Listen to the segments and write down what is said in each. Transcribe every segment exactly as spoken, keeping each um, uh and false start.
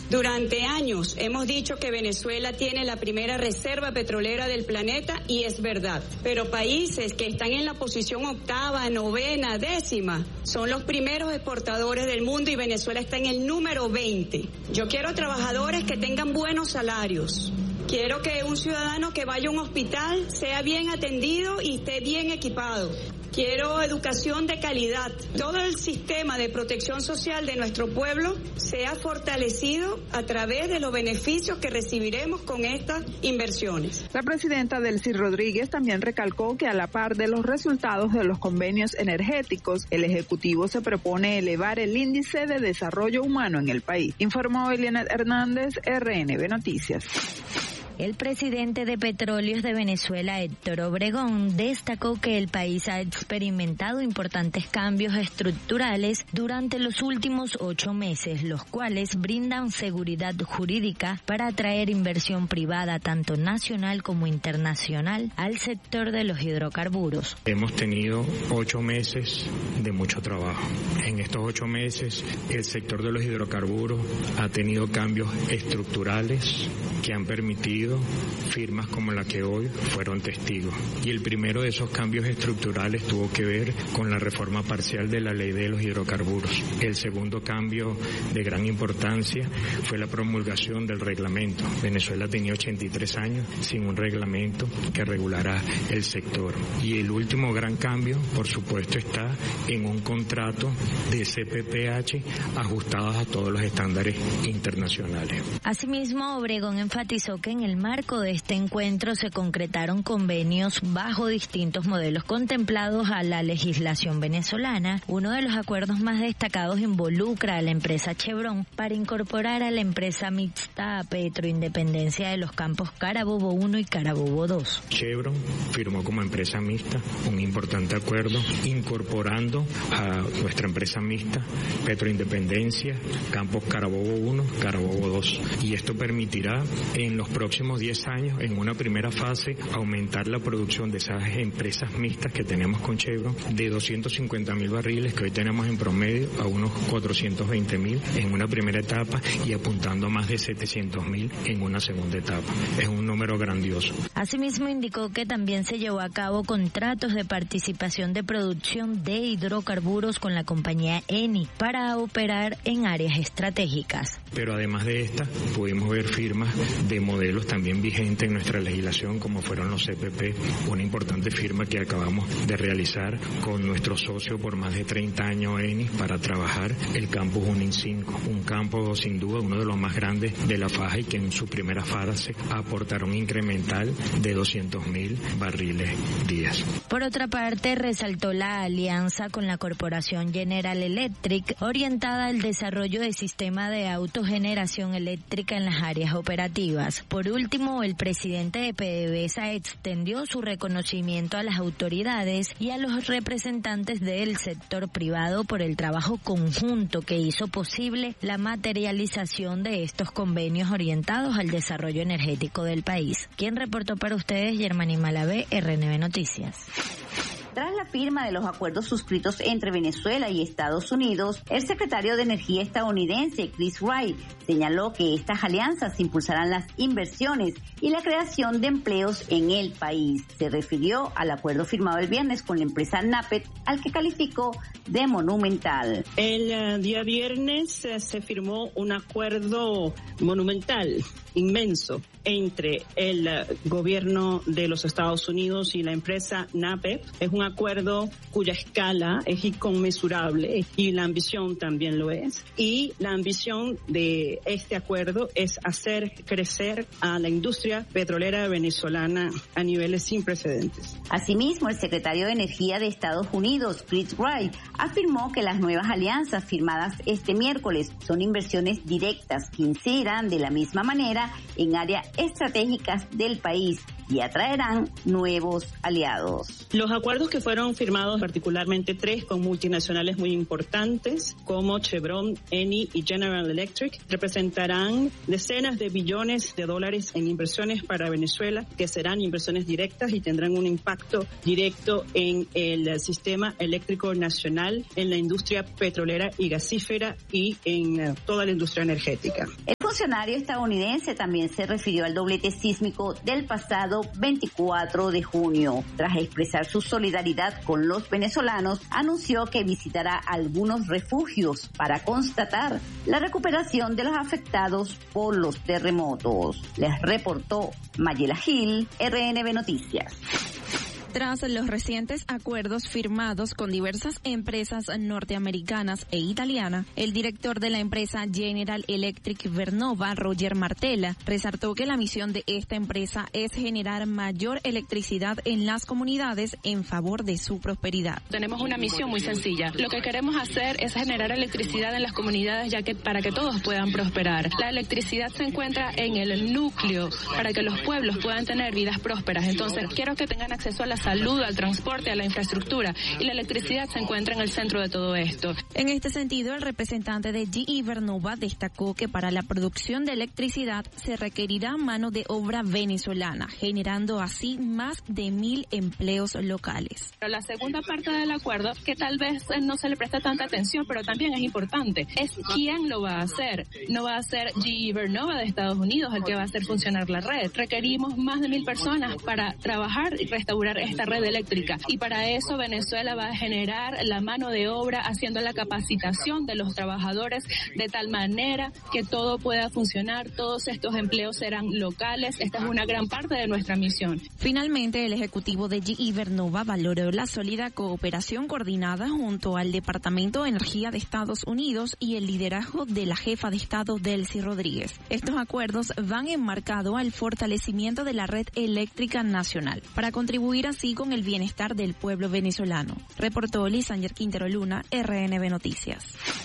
Durante años hemos dicho que Venezuela tiene la primera reserva petrolera del planeta y es verdad. Pero países que están en la posición octava, novena, décima, son los primeros exportadores del mundo y Venezuela está en el número veinte. Yo quiero trabajadores que tengan buenos salarios. Quiero que un ciudadano que vaya a un hospital sea bien atendido y esté bien equipado. Quiero educación de calidad. Todo el sistema de protección social de nuestro pueblo sea fortalecido a través de los beneficios que recibiremos con estas inversiones. La presidenta Delcy Rodríguez también recalcó que a la par de los resultados de los convenios energéticos, el Ejecutivo se propone elevar el índice de desarrollo humano en el país. Informó Elianet Hernández, R N B Noticias. El presidente de Petróleos de Venezuela, Héctor Obregón, destacó que el país ha experimentado importantes cambios estructurales durante los últimos ocho meses, los cuales brindan seguridad jurídica para atraer inversión privada, tanto nacional como internacional, al sector de los hidrocarburos. Hemos tenido ocho meses de mucho trabajo. En estos ocho meses, el sector de los hidrocarburos ha tenido cambios estructurales que han permitido firmas como la que hoy fueron testigos. Y el primero de esos cambios estructurales tuvo que ver con la reforma parcial de la ley de los hidrocarburos. El segundo cambio de gran importancia fue la promulgación del reglamento. Venezuela tenía ochenta y tres años sin un reglamento que regulara el sector. Y el último gran cambio, por supuesto, está en un contrato de C P P H ajustados a todos los estándares internacionales. Asimismo, Obregón enfatizó que en el marco de este encuentro se concretaron convenios bajo distintos modelos contemplados a la legislación venezolana. Uno de los acuerdos más destacados involucra a la empresa Chevron para incorporar a la empresa mixta Petroindependencia de los campos Carabobo uno y Carabobo dos. Chevron firmó como empresa mixta un importante acuerdo incorporando a nuestra empresa mixta Petroindependencia, campos Carabobo uno, Carabobo dos. Y esto permitirá en los próximos diez años, en una primera fase, aumentar la producción de esas empresas mixtas que tenemos con Chevron de doscientos cincuenta mil barriles que hoy tenemos en promedio a unos cuatrocientos veinte mil en una primera etapa y apuntando a más de setecientos mil en una segunda etapa. Es un número grandioso. Asimismo, indicó que también se llevó a cabo contratos de participación de producción de hidrocarburos con la compañía Eni para operar en áreas estratégicas. Pero además de esta, pudimos ver firmas de modelos también vigente en nuestra legislación, como fueron los C P P, una importante firma que acabamos de realizar con nuestro socio por más de treinta años, Eni, para trabajar el campus Junín cinco, un campo sin duda uno de los más grandes de la faja y que en su primera fase aportará un incremental de doscientos mil barriles días. Por otra parte, resaltó la alianza con la corporación General Electric orientada al desarrollo de sistema de autogeneración eléctrica en las áreas operativas. Por último, el presidente de PDVSA extendió su reconocimiento a las autoridades y a los representantes del sector privado por el trabajo conjunto que hizo posible la materialización de estos convenios orientados al desarrollo energético del país. Quien reportó para ustedes, Germany Malavé, R N B Noticias. Tras la firma de los acuerdos suscritos entre Venezuela y Estados Unidos, el secretario de Energía estadounidense, Chris Wright, señaló que estas alianzas impulsarán las inversiones y la creación de empleos en el país. Se refirió al acuerdo firmado el viernes con la empresa NAPET, al que calificó de monumental. El día viernes eh, se firmó un acuerdo monumental, inmenso, entre el uh, gobierno de los Estados Unidos y la empresa NAPET. Es un acuerdo cuya escala es inconmensurable y la ambición también lo es. Y la ambición de este acuerdo es hacer crecer a la industria petrolera venezolana a niveles sin precedentes. Asimismo, el secretario de Energía de Estados Unidos, Chris Wright, afirmó que las nuevas alianzas firmadas este miércoles son inversiones directas que incidirán de la misma manera en áreas estratégicas del país y atraerán nuevos aliados. Los acuerdos que fueron firmados, particularmente tres con multinacionales muy importantes como Chevron, Eni y General Electric, representarán decenas de billones de dólares en inversiones para Venezuela, que serán inversiones directas y tendrán un impacto directo en el sistema eléctrico nacional, en la industria petrolera y gasífera y en toda la industria energética. El funcionario estadounidense también se refirió al doblete sísmico del pasado veinticuatro de junio. Tras expresar su solidaridad con los venezolanos, anunció que visitará algunos refugios para constatar la recuperación de los afectados por los terremotos. Les reportó Mayela Gil, R N B Noticias. Tras los recientes acuerdos firmados con diversas empresas norteamericanas e italianas, el director de la empresa General Electric Vernova, Roger Martella, resaltó que la misión de esta empresa es generar mayor electricidad en las comunidades en favor de su prosperidad. Tenemos una misión muy sencilla. Lo que queremos hacer es generar electricidad en las comunidades ya que para que todos puedan prosperar. La electricidad se encuentra en el núcleo para que los pueblos puedan tener vidas prósperas. Entonces, quiero que tengan acceso a la salud, al transporte, a la infraestructura, y la electricidad se encuentra en el centro de todo esto. En este sentido, el representante de G E Vernova destacó que para la producción de electricidad se requerirá mano de obra venezolana, generando así más de mil empleos locales. Pero la segunda parte del acuerdo, que tal vez no se le presta tanta atención, pero también es importante, es quién lo va a hacer. No va a ser G E Vernova de Estados Unidos el que va a hacer funcionar la red. Requerimos más de mil personas para trabajar y restaurar esta red eléctrica, y para eso Venezuela va a generar la mano de obra haciendo la capacitación de los trabajadores de tal manera que todo pueda funcionar. Todos estos empleos serán locales. Esta es una gran parte de nuestra misión. Finalmente, el ejecutivo de G E Vernova valoró la sólida cooperación coordinada junto al Departamento de Energía de Estados Unidos y el liderazgo de la jefa de Estado, Delcy Rodríguez. Estos acuerdos van enmarcados al fortalecimiento de la red eléctrica nacional para contribuir así con el bienestar del pueblo venezolano. Reportó Lisanger Quintero Luna, R N B Noticias.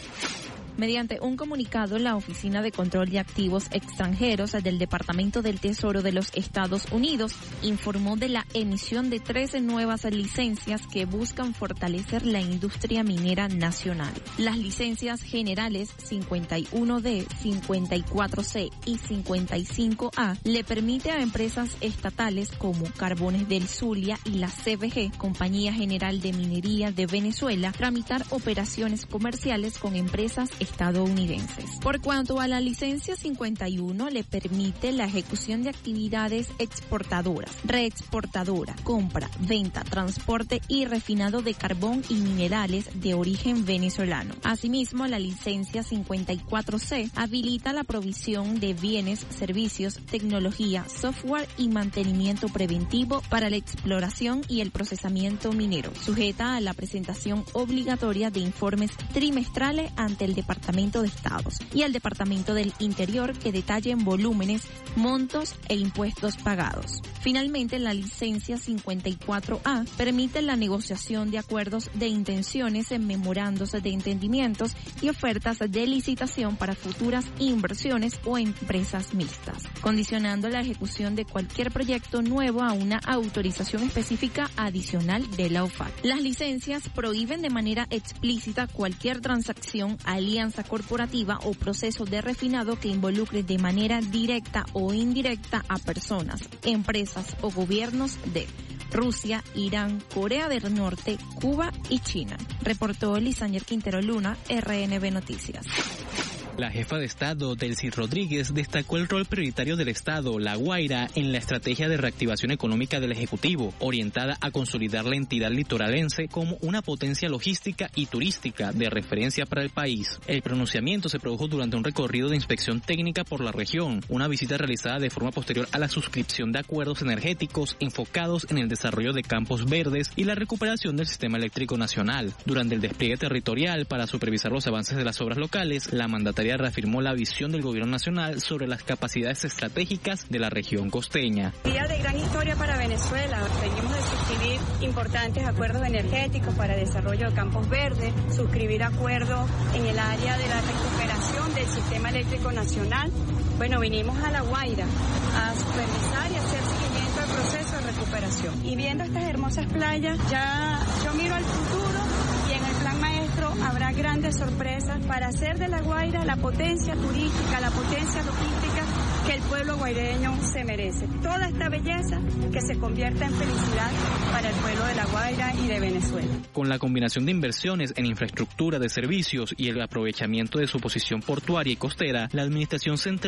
Mediante un comunicado, la Oficina de Control de Activos Extranjeros del Departamento del Tesoro de los Estados Unidos informó de la emisión de trece nuevas licencias que buscan fortalecer la industria minera nacional. Las licencias generales cincuenta y uno D, cincuenta y cuatro C y cincuenta y cinco A le permite a empresas estatales como Carbones del Zulia y la C V G, Compañía General de Minería de Venezuela, tramitar operaciones comerciales con empresas estadounidenses. Por cuanto a la licencia cincuenta y uno, le permite la ejecución de actividades exportadoras, reexportadora, compra, venta, transporte y refinado de carbón y minerales de origen venezolano. Asimismo, la licencia cincuenta y cuatro C habilita la provisión de bienes, servicios, tecnología, software y mantenimiento preventivo para la exploración y el procesamiento minero, sujeta a la presentación obligatoria de informes trimestrales ante el Departamento de Estados y al Departamento del Interior que detallen volúmenes, montos e impuestos pagados. Finalmente, la licencia cincuenta y cuatro A permite la negociación de acuerdos de intenciones en memorandos de entendimientos y ofertas de licitación para futuras inversiones o empresas mixtas, condicionando la ejecución de cualquier proyecto nuevo a una autorización específica adicional de la O F A C. Las licencias prohíben de manera explícita cualquier transacción, alianza corporativa o proceso de refinado que involucre de manera directa o indirecta a personas, empresas o gobiernos de Rusia, Irán, Corea del Norte, Cuba y China. Reportó Lisanger Quintero Luna, R N B Noticias. La jefa de Estado, Delcy Rodríguez, destacó el rol prioritario del Estado, La Guaira, en la estrategia de reactivación económica del Ejecutivo, orientada a consolidar la entidad litoralense como una potencia logística y turística de referencia para el país. El pronunciamiento se produjo durante un recorrido de inspección técnica por la región, una visita realizada de forma posterior a la suscripción de acuerdos energéticos enfocados en el desarrollo de campos verdes y la recuperación del sistema eléctrico nacional. Durante el despliegue territorial para supervisar los avances de las obras locales, la mandataria reafirmó la visión del gobierno nacional sobre las capacidades estratégicas de la región costeña. Día de gran historia para Venezuela. Venimos de suscribir importantes acuerdos energéticos para desarrollo de campos verdes, suscribir acuerdos en el área de la recuperación del sistema eléctrico nacional. Bueno, vinimos a La Guaira a supervisar y hacer seguimiento al proceso de recuperación. Y viendo estas hermosas playas, ya yo miro al futuro y en el plan maestro habrá grandes sorpresas para hacer de La Guaira la potencia turística, la potencia logística que el pueblo guaireño se merece. Toda esta belleza que se convierta en felicidad para el pueblo de La Guaira y de Venezuela. Con la combinación de inversiones en infraestructura de servicios y el aprovechamiento de su posición portuaria y costera, la Administración Central